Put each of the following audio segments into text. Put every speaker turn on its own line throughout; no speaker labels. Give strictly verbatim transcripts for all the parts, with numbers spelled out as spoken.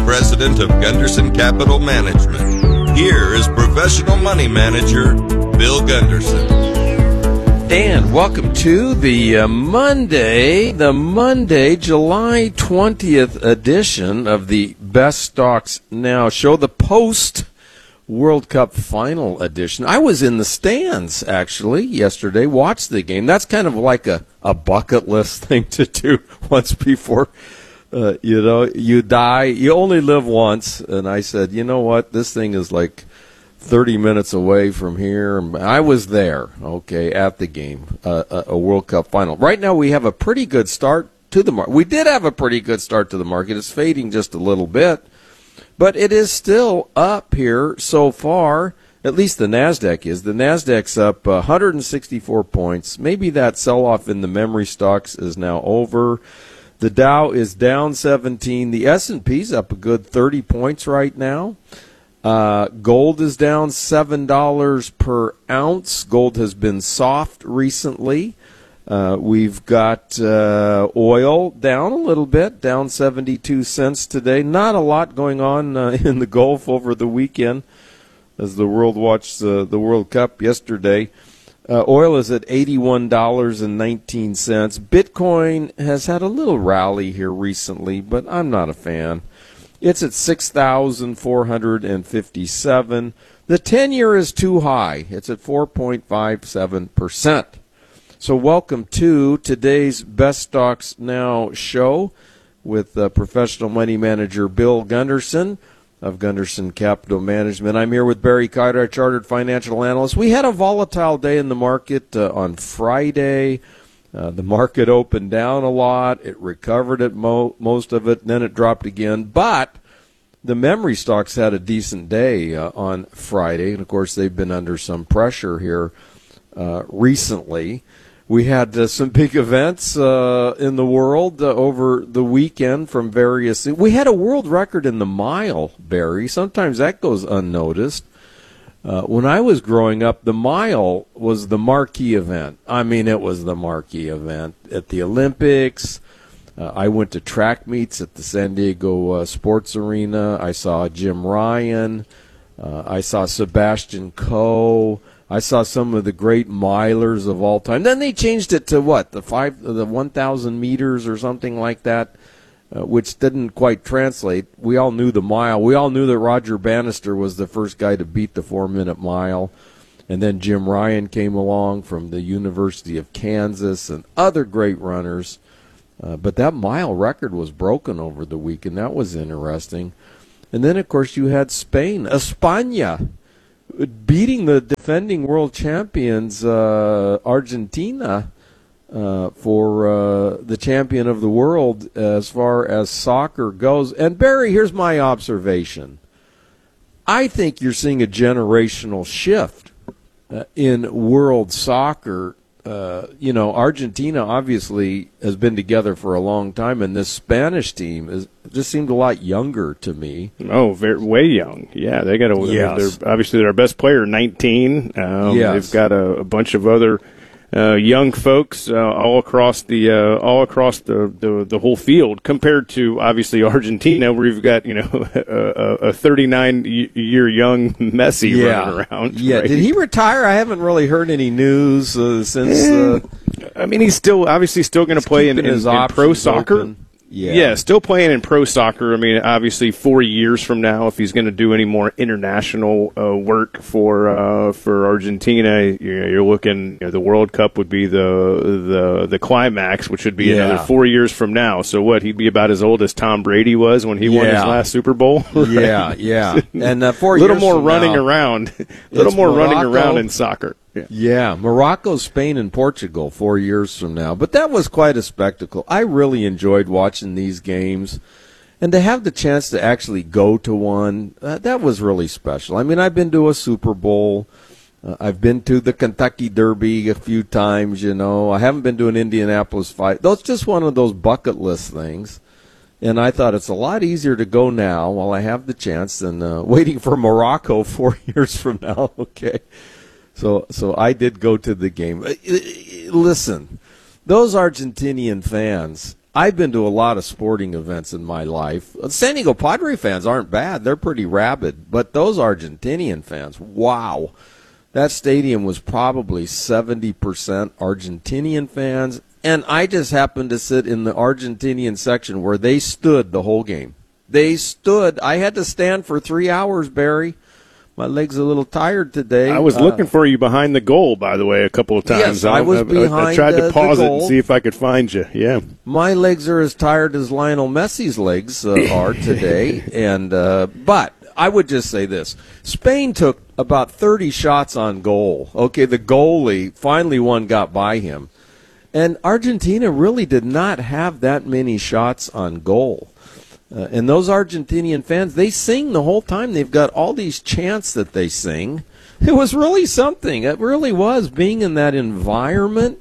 President of Gunderson Capital Management. Here is professional money manager, Bill Gunderson.
And welcome to the uh, Monday, the Monday, July twentieth edition of the Best Stocks Now show, the post World Cup final edition. I was in the stands, actually, yesterday, watched the game. That's kind of like a, a bucket list thing to do once before, uh, you know, you die. You only live once. And I said, you know what, this thing is like thirty minutes away from here. I was there, okay, at the game, uh, a, a World Cup final. Right now we have a pretty good start to the market. We did have a pretty good start to the market. It's fading just a little bit, but it is still up here so far. At least the NASDAQ is. The NASDAQ's up one hundred sixty-four points. Maybe that sell-off in the memory stocks is now over. The Dow is down seventeen. The S and P's up a good thirty points right now. Uh, gold is down seven dollars per ounce. Gold has been soft recently. Uh, we've got uh, oil down a little bit, down seventy-two cents today. Not a lot going on uh, in the Gulf over the weekend as the world watched uh, the World Cup yesterday. Uh, oil is at eighty-one dollars and nineteen cents. Bitcoin has had a little rally here recently, but I'm not a fan. It's at six thousand four hundred fifty-seven. The ten-year is too high. It's at four point five seven percent. So welcome to today's Best Stocks Now show with uh, professional money manager Bill Gunderson of Gunderson Capital Management. I'm here with Barry Carter, our chartered financial analyst. We had a volatile day in the market uh, on Friday. Uh, the market opened down a lot. It recovered at mo- most of it, and then it dropped again. But the memory stocks had a decent day uh, on Friday, and, of course, they've been under some pressure here uh, recently. We had uh, some big events uh, in the world uh, over the weekend from various – we had a world record in the mile, Barry. Sometimes that goes unnoticed. Uh, when I was growing up, the mile was the marquee event. I mean, it was the marquee event at the Olympics. Uh, I went to track meets at the San Diego uh, Sports Arena. I saw Jim Ryan. Uh, I saw Sebastian Coe. I saw some of the great milers of all time. Then they changed it to what, the five, the one thousand meters or something like that. Uh, which didn't quite translate. We all knew the mile. We all knew that Roger Bannister was the first guy to beat the four-minute mile. And then Jim Ryan came along from the University of Kansas and other great runners. Uh, but that mile record was broken over the weekend. That was interesting. And then, of course, you had Spain, España, beating the defending world champions, uh, Argentina, Uh, for uh, the champion of the world as far as soccer goes. And, Barry, here's my observation. I think you're seeing a generational shift uh, in world soccer. Uh, you know, Argentina obviously has been together for a long time, and this Spanish team is just seemed a lot younger to me.
Oh, very, way young. Yeah, they got a.
Yes.
They're obviously their best player, nineteen. Um,
yes.
They've got a, a bunch of other Uh, young folks uh, all across the uh, all across the, the the whole field, compared to obviously Argentina, where you've got you know a thirty-nine year young Messi
yeah.
running around.
Yeah,
right?
Did he retire? I haven't really heard any news uh, since. Uh,
I mean, he's still obviously still going to play in, in,
his
in pro soccer.
Open. Yeah.
yeah, still playing in pro soccer. I mean, obviously, four years from now, if he's going to do any more international uh, work for uh, for Argentina, you're, you're looking. You know, the World Cup would be the the the climax, which would be
yeah.
another four years from now. So what? He'd be about as old as Tom Brady was when he
yeah.
won his last Super Bowl. Right?
Yeah, yeah, and uh, four
a little
years
more
from
running
now,
around, a little more
Morocco.
running around in soccer.
Yeah. yeah, Morocco, Spain, and Portugal four years from now. But that was quite a spectacle. I really enjoyed watching these games. And to have the chance to actually go to one, uh, that was really special. I mean, I've been to a Super Bowl. Uh, I've been to the Kentucky Derby a few times, you know. I haven't been to an Indianapolis fight. That's just one of those bucket list things. And I thought it's a lot easier to go now while I have the chance than uh, waiting for Morocco four years from now. Okay. So so I did go to the game. Listen, those Argentinian fans, I've been to a lot of sporting events in my life. San Diego Padre fans aren't bad. They're pretty rabid. But those Argentinian fans, wow. That stadium was probably seventy percent Argentinian fans. And I just happened to sit in the Argentinian section where they stood the whole game. They stood. I had to stand for three hours, Barry. My leg's a little tired today.
I was uh, looking for you behind the goal, by the way, a couple of times.
Yes, I was
I,
behind
I, I tried to
uh,
pause
the
it
goal.
and see if I could find you. Yeah.
My legs are as tired as Lionel Messi's legs uh, are today. and uh, But I would just say this. Spain took about thirty shots on goal. Okay, the goalie, finally one got by him. And Argentina really did not have that many shots on goal. Uh, and those Argentinian fans, they sing the whole time. They've got all these chants that they sing. It was really something. It really was, being in that environment.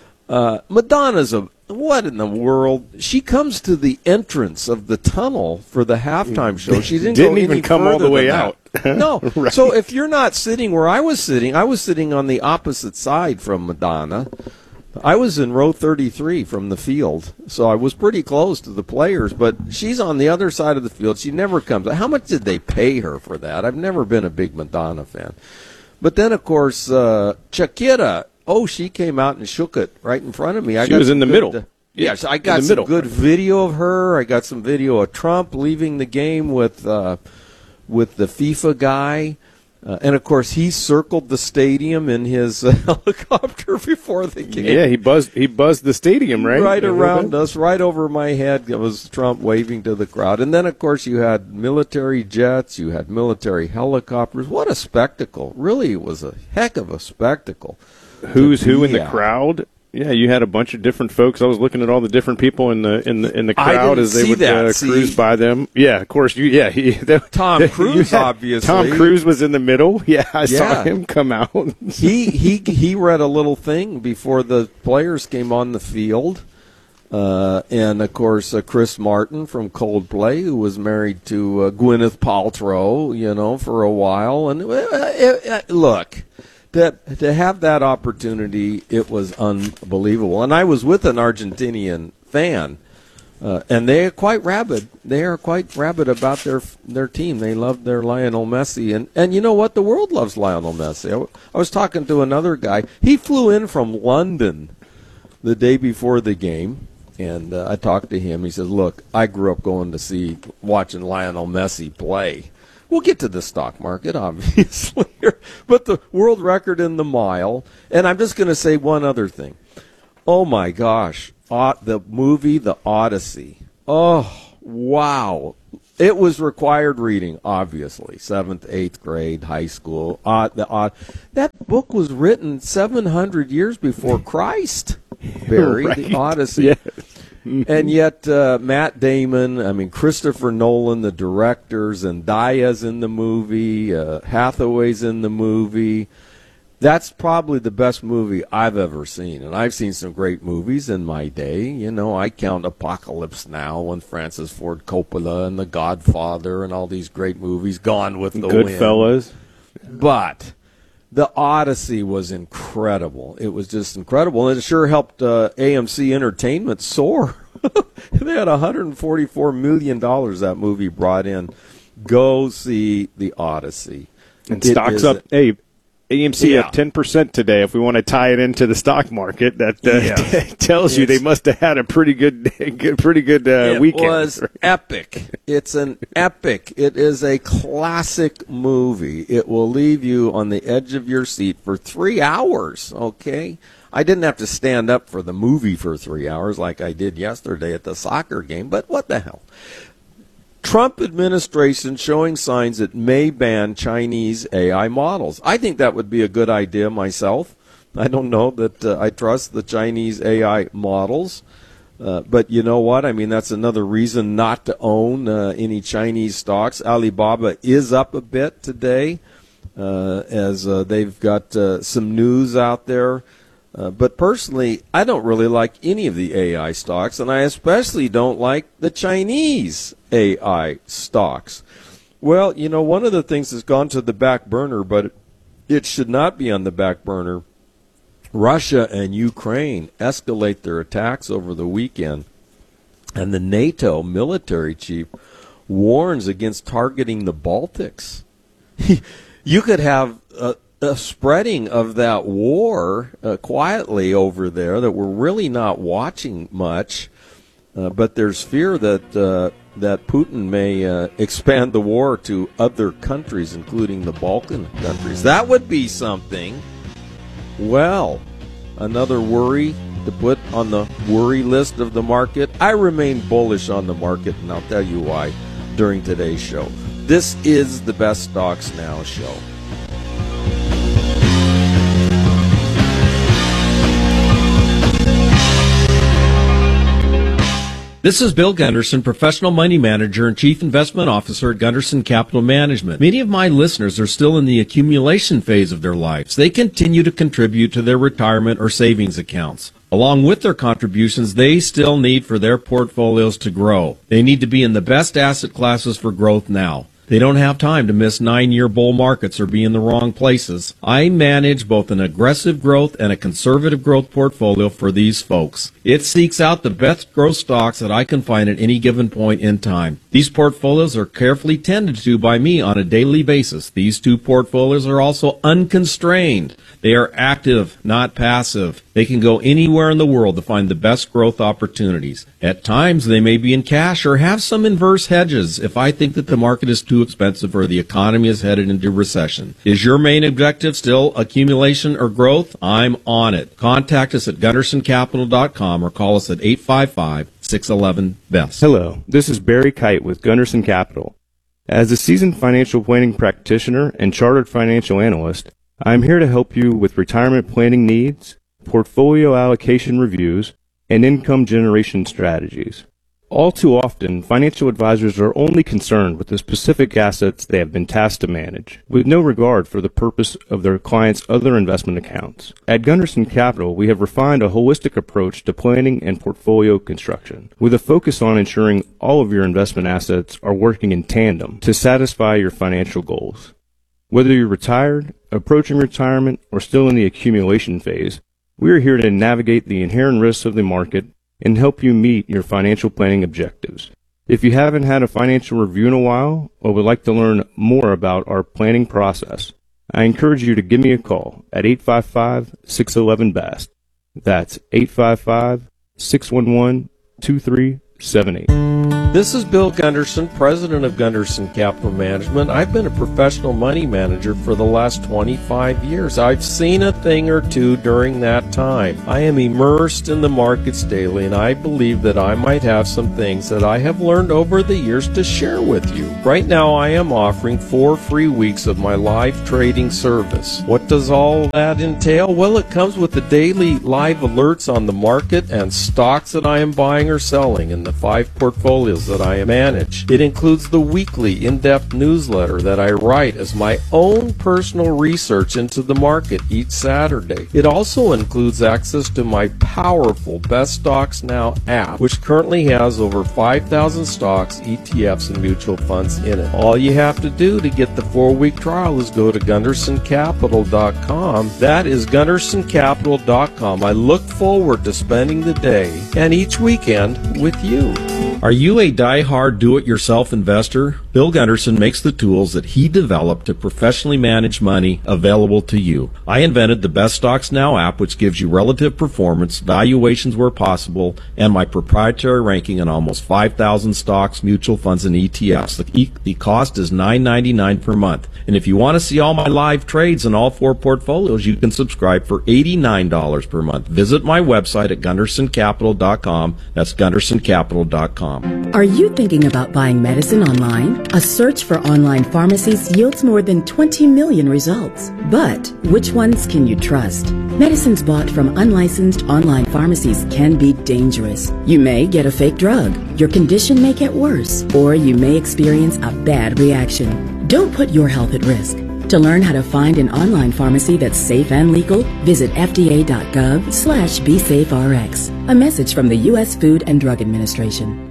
Uh, Madonna's a, what in the world? She comes to the entrance of the tunnel for the halftime show. She didn't,
didn't
go
even
any
come all
further
the way
than
out.
that. No.
Right.
So if you're not sitting where I was sitting, I was sitting on the opposite side from Madonna. I was in row thirty-three from the field, so I was pretty close to the players, but she's on the other side of the field. She never comes. How much did they pay her for that? I've never been a big Madonna fan. But then, of course, uh, Shakira, oh, she came out and shook it right in front of me. I
she
got
was in the
good,
middle.
Uh, yes, I got
in the
some
middle.
good video of her. I got some video of Trump leaving the game with uh, with the FIFA guy. Uh, and, of course, he circled the stadium in his uh, helicopter before the game.
Yeah, he buzzed He buzzed the stadium, right?
Right around us, right over my head, it was Trump waving to the crowd. And then, of course, you had military jets, you had military helicopters. What a spectacle. Really, it was a heck of a spectacle.
Who's who in the
Yeah.
crowd? Yeah, you had a bunch of different folks. I was looking at all the different people in the in the in the
I
crowd
didn't
as they
see
would
that.
uh,
See?
cruise by them. Yeah, of course. You yeah. He, that,
Tom Cruise,
you had-
obviously.
Tom Cruise was in the middle. Yeah, I
Yeah.
saw him come out.
he he he read a little thing before the players came on the field, uh, and of course uh, Chris Martin from Coldplay, who was married to uh, Gwyneth Paltrow, you know, for a while. And uh, it, uh, look, to to have that opportunity, it was unbelievable. And I was with an Argentinian fan. Uh, and they are quite rabid. They are quite rabid about their their team. They love their Lionel Messi. And, and you know what? The world loves Lionel Messi. I, w- I was talking to another guy. He flew in from London the day before the game, and uh, I talked to him. He says, look, I grew up going to see, watching Lionel Messi play. We'll get to the stock market, obviously, but the world record in the mile. And I'm just going to say one other thing. Oh, my gosh. Uh, the movie, The Odyssey. Oh, wow. It was required reading, obviously. Seventh, eighth grade, high school. Uh, the, uh, that book was written seven hundred years before Christ, Barry,
Right.
The Odyssey.
Yeah.
And yet, uh, Matt Damon, I mean, Christopher Nolan, the director, Zendaya's in the movie, uh, Hathaway's in the movie. That's probably the best movie I've ever seen. And I've seen some great movies in my day. You know, I count Apocalypse Now and Francis Ford Coppola and The Godfather and all these great movies, Gone with the Wind.
Goodfellas.
But The Odyssey was incredible. It was just incredible. And it sure helped uh, A M C Entertainment soar. They had one hundred forty-four million dollars that movie brought in. Go see The Odyssey.
And
It
stocks
is-
up. Hey, A M C
Yeah.
up ten percent today. If we want to tie it into the stock market, that uh,
Yeah.
tells you
It's-
they must have had a pretty good, good pretty good uh,
It
weekend.
was epic. It's an epic. It is a classic movie. It will leave you on the edge of your seat for three hours, okay? I didn't have to stand up for the movie for three hours like I did yesterday at the soccer game, but what the hell? Trump administration showing signs it may ban Chinese A I models. I think that would be a good idea myself. I don't know that uh, I trust the Chinese A I models. Uh, but you know what? I mean, that's another reason not to own uh, any Chinese stocks. Alibaba is up a bit today uh, as uh, they've got uh, some news out there. Uh, but personally, I don't really like any of the A I stocks, and I especially don't like the Chinese A I stocks. Well, you know, one of the things that's gone to the back burner, but it should not be on the back burner. Russia and Ukraine escalate their attacks over the weekend. And the NATO military chief warns against targeting the Baltics. You could have a, a spreading of that war uh, quietly over there that we're really not watching much, uh, but there's fear that uh, that Putin may uh, expand the war to other countries, including the Balkan countries. That would be something. Well, another worry to put on the worry list of the market. I remain bullish on the market, and I'll tell you why during today's show. This is the Best Stocks Now show.
This is Bill Gunderson, professional money manager and chief investment officer at Gunderson Capital Management. Many of my listeners are still in the accumulation phase of their lives. They continue to contribute to their retirement or savings accounts. Along with their contributions, they still need for their portfolios to grow. They need to be in the best asset classes for growth now. They don't have time to miss nine-year bull markets or be in the wrong places. I manage both an aggressive growth and a conservative growth portfolio for these folks. It seeks out the best growth stocks that I can find at any given point in time. These portfolios are carefully tended to by me on a daily basis. These two portfolios are also unconstrained. They are active, not passive. They can go anywhere in the world to find the best growth opportunities. At times, they may be in cash or have some inverse hedges if I think that the market is too expensive or the economy is headed into recession. Is your main objective still accumulation or growth? I'm on it. Contact us at gunderson capital dot com or call us at eight five five, six one one, B E S.
Hello, this is Barry Kite with Gunderson Capital. As a seasoned financial planning practitioner and chartered financial analyst, I am here to help you with retirement planning needs, portfolio allocation reviews, and income generation strategies. All too often, financial advisors are only concerned with the specific assets they have been tasked to manage, with no regard for the purpose of their clients' other investment accounts. At Gunderson Capital, we have refined a holistic approach to planning and portfolio construction, with a focus on ensuring all of your investment assets are working in tandem to satisfy your financial goals. Whether you're retired, approaching retirement, or still in the accumulation phase, we are here to navigate the inherent risks of the market and help you meet your financial planning objectives. If you haven't had a financial review in a while or would like to learn more about our planning process, I encourage you to give me a call at eight five five, six one one, B E S T. That's eight five five, six one one, two three seven eight.
This is Bill Gunderson, president of Gunderson Capital Management. I've been a professional money manager for the last twenty-five years. I've seen a thing or two during that time. I am immersed in the markets daily, and I believe that I might have some things that I have learned over the years to share with you. Right now, I am offering four free weeks of my live trading service. What does all that entail? Well, it comes with the daily live alerts on the market and stocks that I am buying or selling in the five portfolios that I manage. It includes the weekly in-depth newsletter that I write as my own personal research into the market each Saturday. It also includes access to my powerful Best Stocks Now app, which currently has over five thousand stocks, E T Fs, and mutual funds in it. All you have to do to get the four-week trial is go to gunderson capital dot com. That is gunderson capital dot com. I look forward to spending the day and each weekend with you.
Are you a die-hard do-it-yourself investor? Bill Gunderson makes the tools that he developed to professionally manage money available to you. I invented the Best Stocks Now app, which gives you relative performance, valuations where possible, and my proprietary ranking on almost five thousand stocks, mutual funds, and E T Fs. The, e- the cost is nine ninety-nine per month. And if you want to see all my live trades in all four portfolios, you can subscribe for eighty-nine dollars per month. Visit my website at gunderson capital dot com. That's gunderson capital dot com.
Are you thinking about buying medicine online? A search for online pharmacies yields more than twenty million results. But which ones can you trust? Medicines bought from unlicensed online pharmacies can be dangerous. You may get a fake drug, your condition may get worse, or you may experience a bad reaction. Don't put your health at risk. To learn how to find an online pharmacy that's safe and legal, visit F D A dot gov slash be safe R X. A message from the U S Food and Drug Administration.